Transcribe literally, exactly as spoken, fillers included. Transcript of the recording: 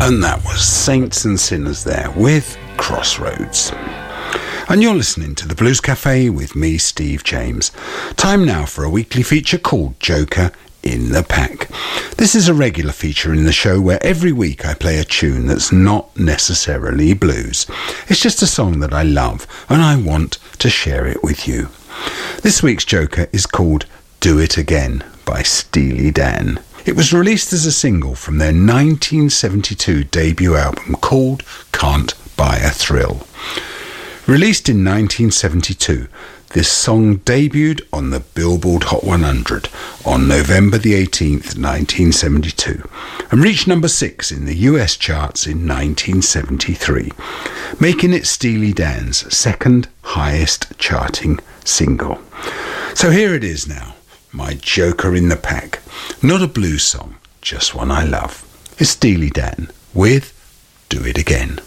And that was Saints and Sinners there with Crossroads. And you're listening to the Blues Cafe with me, Steve James. Time now for a weekly feature called Joker in the Pack. This is a regular feature in the show where every week I play a tune that's not necessarily blues. It's just a song that I love and I want to share it with you. This week's Joker is called Do It Again by Steely Dan. It was released as a single from their nineteen seventy-two debut album called Can't Buy a Thrill. Released in nineteen seventy-two, this song debuted on the Billboard Hot one hundred on November the eighteenth, nineteen seventy-two, and reached number six in the U S charts in nineteen seventy-three, making it Steely Dan's second highest charting single. So here it is now. My Joker in the Pack. Not a blues song, just one I love. It's Steely Dan with Do It Again.